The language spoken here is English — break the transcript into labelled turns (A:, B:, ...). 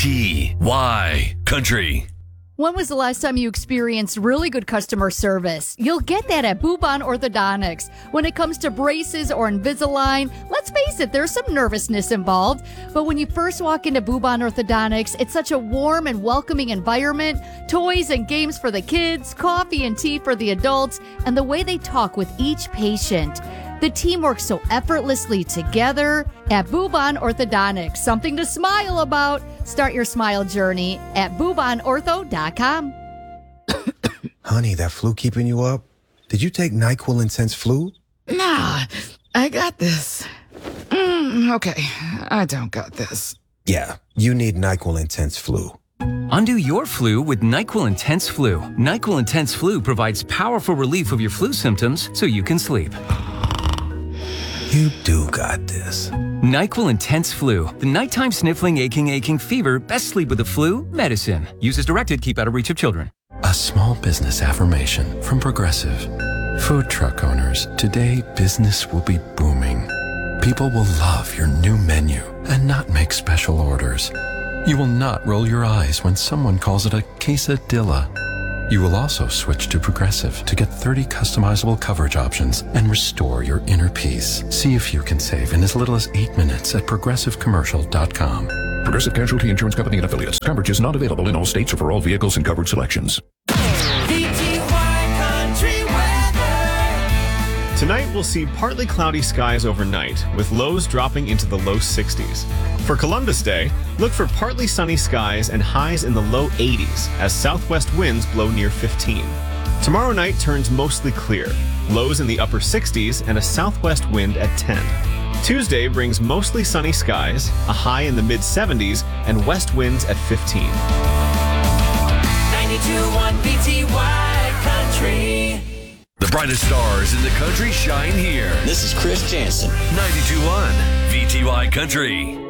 A: VTY Country.
B: When was the last time you experienced really good customer service? You'll get that at Bubon Orthodontics. When it comes to braces or Invisalign, let's face it, there's some nervousness involved. But when you first walk into Bubon Orthodontics, it's such a warm and welcoming environment. Toys and games for the kids, coffee and tea for the adults, and the way they talk with each patient. The team works so effortlessly together at Bubon Orthodontics. Something to smile about. Start your smile journey at BubonOrtho.com.
C: Honey, that flu keeping you up? Did you take NyQuil Intense Flu?
D: Nah, I got this. Okay, I don't got this.
C: Yeah, you need NyQuil Intense Flu.
E: Undo your flu with NyQuil Intense Flu. NyQuil Intense Flu provides powerful relief of your flu symptoms so you can sleep.
C: You do got this.
E: NyQuil Intense Flu. The nighttime sniffling, aching fever. Best sleep with the flu. Medicine. Use as directed. Keep out of reach of children.
F: A small business affirmation from Progressive. Food truck owners, today business will be booming. People will love your new menu and not make special orders. You will not roll your eyes when someone calls it a quesadilla. You will also switch to Progressive to get 30 customizable coverage options and restore your inner peace. See if you can save in as little as 8 minutes at progressivecommercial.com.
G: Progressive Casualty Insurance Company and Affiliates. Coverage is not available in all states or for all vehicles and coverage selections.
H: Tonight, we'll see partly cloudy skies overnight, with lows dropping into the low 60s. For Columbus Day, look for partly sunny skies and highs in the low 80s as southwest winds blow near 15. Tomorrow night turns mostly clear, lows in the upper 60s and a southwest wind at 10. Tuesday brings mostly sunny skies, a high in the mid-70s, and west winds at 15.
I: 92.1 VTY Country.
A: The brightest stars in the country shine here.
J: This is Chris Jansen.
A: 92.1 VTY Country.